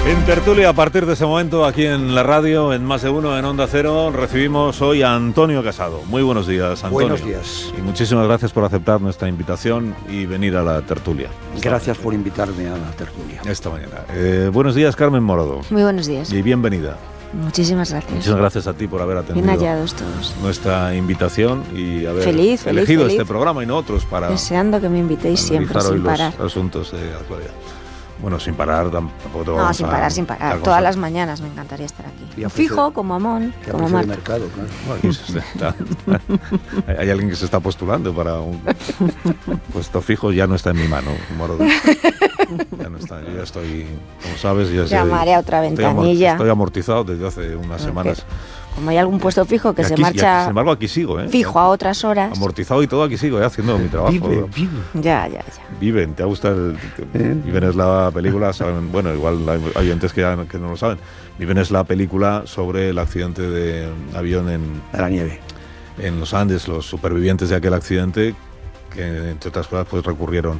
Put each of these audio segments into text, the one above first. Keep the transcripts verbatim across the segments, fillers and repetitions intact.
En tertulia, a partir de ese momento, aquí en la radio, en Más de Uno, en Onda Cero, recibimos hoy a Antonio Casado. Muy buenos días, Antonio. Buenos días. Y muchísimas gracias por aceptar nuestra invitación y venir a la tertulia. Gracias por invitarme a la tertulia. Esta mañana. Eh, buenos días, Carmen Morodo. Muy buenos días. Y bienvenida. Muchísimas gracias. Muchas gracias a ti por haber atendido Bien hallados todos. nuestra invitación y haber feliz, elegido feliz, este programa y no otros para deseando que me invitéis siempre hoy sin parar. los asuntos de actualidad. Bueno, sin parar tampoco te No, vamos sin a parar, sin parar. dar Todas cosas. las mañanas me encantaría estar aquí. Y a Fijo, precio- como Amón, Que como aprecio de Marta. mercado, claro. Bueno, aquí se está- hay alguien que se está postulando para un puesto fijo, ya no está en mi mano, Morodo. Ya no está, yo ya estoy, como sabes, ya sé- Llamaré a otra estoy amor- ventanilla. Estoy amortizado desde hace unas Ok. semanas. Como hay algún puesto fijo que Y se aquí- y aquí, sin marcha embargo, aquí sigo, ¿eh? fijo a otras horas. Amortizado y todo, aquí sigo, ¿eh? Haciendo mi trabajo. Vive, vive. Ya, ya, ya. Viven, ¿te gusta? El, Viven es la película, saben, bueno, igual hay hay oyentes que, ya- que no lo saben. Viven es la película sobre el accidente de avión en, A la nieve. en los Andes, los supervivientes de aquel accidente, que entre otras cosas pues recurrieron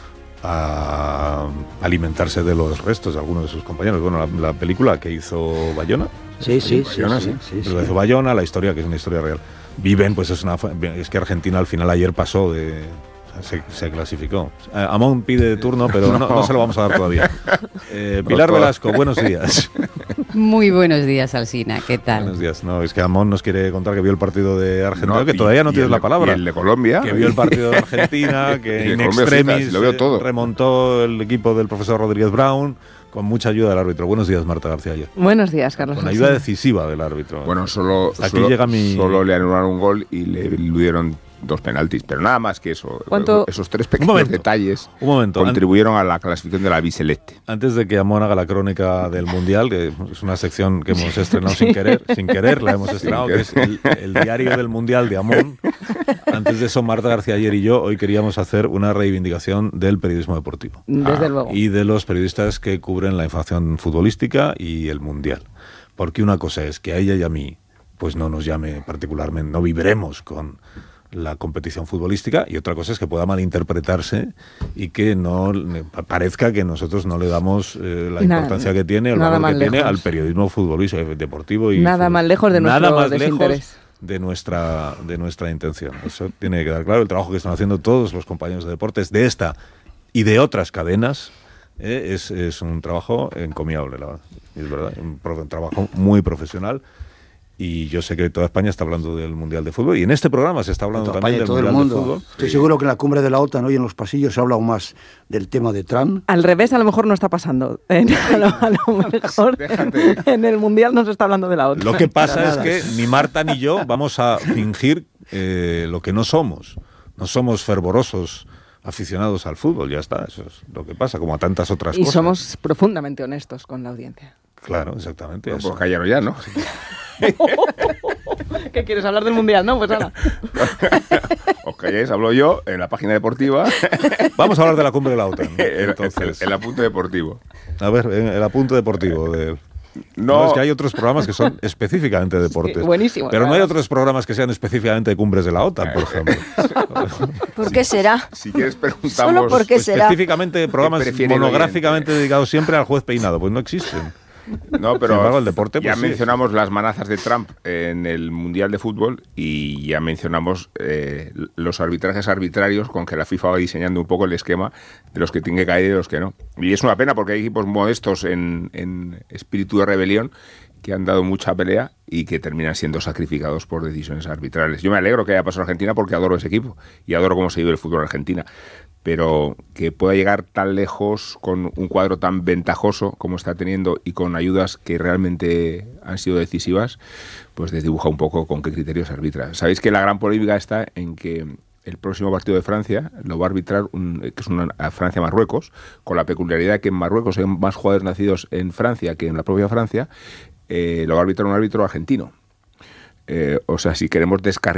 a alimentarse de los restos de algunos de sus compañeros. Bueno, la, la película que hizo Bayona, Sí, sí, sí. Bayona, sí, sí, sí. lo hizo Bayona, la historia que es una historia real. Viven, pues es una, es que Argentina al final ayer pasó de, se, se clasificó. Eh, Amón pide turno, pero no, no se lo vamos a dar todavía. Eh, Pilar Velasco, buenos días. Muy buenos días, Alsina, ¿qué tal? Buenos días. No, es que Amón nos quiere contar que vio el partido de Argentina, No, que y- todavía no y tienes el la de- palabra. Y el de Colombia. Que vio el partido de Argentina, Y que de in Colombia, extremis sí, lo veo todo. eh, remontó el equipo del profesor Rodríguez Brown con mucha ayuda del árbitro. Buenos días, Marta García Ayer. Buenos días, Carlos. Con ayuda decisiva del árbitro. Bueno, solo, Aquí solo, llega mi- solo le anularon un gol y le eludieron dos penaltis, pero nada más que eso. ¿Cuánto? Esos tres Un pequeños momento, detalles un momento. contribuyeron a la clasificación de la Biseleste. Antes de que Amón haga la crónica del Mundial, que es una sección que hemos estrenado sin querer, sin querer la hemos estrenado, que es el, el diario del Mundial de Amón. Antes de eso, Marta García Ayer y yo hoy queríamos hacer una reivindicación del periodismo deportivo. Desde Ah, luego. Y de los periodistas que cubren la información futbolística y el Mundial. Porque una cosa es que a ella y a mí pues no nos llame particularmente, no vibremos con la competición futbolística, y otra cosa es que pueda malinterpretarse y que no parezca que nosotros no le damos eh, la Nada, importancia que tiene, el nada valor más que tiene lejos. al periodismo futbolístico, eh, deportivo y Nada fútbol. más lejos de Nada nuestro más lejos desinterés. de nuestra de nuestra intención. Eso tiene que quedar claro. El trabajo que están haciendo todos los compañeros de deportes de esta y de otras cadenas eh, es, es un trabajo encomiable, la verdad. Es verdad, un, pro- un trabajo muy profesional. Y yo sé que toda España está hablando del Mundial de Fútbol, y en este programa se está hablando Toda también España, del todo el Mundial de mundo. Fútbol. Estoy seguro que en la cumbre de la OTAN hoy en los pasillos se habla aún más del tema de Trump. Al revés, a lo mejor no está pasando. En- a, lo, a lo mejor Déjate. en el Mundial no se está hablando de la otra. Lo que pasa Para es nada. que ni Marta ni yo vamos a fingir eh, lo que no somos. No somos fervorosos aficionados al fútbol, ya está. Eso es lo que pasa, como a tantas otras Y cosas. somos profundamente honestos con la audiencia. Claro, exactamente. No, eso. pues callaron ya, ¿no? ¿Qué quieres hablar del Mundial? No, pues nada. Os calláis, hablo yo en la página deportiva. Vamos a hablar de la cumbre de la OTAN. el, Entonces, el- el apunte deportivo. a ver, en el apunte deportivo de... No, No, es que hay otros programas que son específicamente de deportes. buenísimo, Pero no hay además. otros programas que sean específicamente de cumbres de la OTAN, por ejemplo. ¿Por qué será? si quieres preguntamos. Solo porque Pues será. específicamente programas prefiere el monográficamente oyente? dedicados siempre al juez peinado. Pues no existen. No, pero Sin embargo, el deporte, ya pues sí. mencionamos las manazas de Trump en el Mundial de Fútbol y ya mencionamos eh, los arbitrajes arbitrarios con que la FIFA va diseñando un poco el esquema de los que tienen que caer y de los que no. Y es una pena porque hay equipos modestos en, en espíritu de rebelión que han dado mucha pelea y que terminan siendo sacrificados por decisiones arbitrales. Yo me alegro que haya pasado a Argentina porque adoro ese equipo y adoro cómo se vive el fútbol en Argentina. Pero que pueda llegar tan lejos con un cuadro tan ventajoso como está teniendo y con ayudas que realmente han sido decisivas, pues desdibuja un poco con qué criterios arbitra. Sabéis que la gran polémica está en que el próximo partido de Francia lo va a arbitrar, un, que es una Francia-Marruecos, con la peculiaridad que en Marruecos hay más jugadores nacidos en Francia que en la propia Francia, eh, lo va a arbitrar un árbitro argentino. Eh, o sea, si queremos descarrilar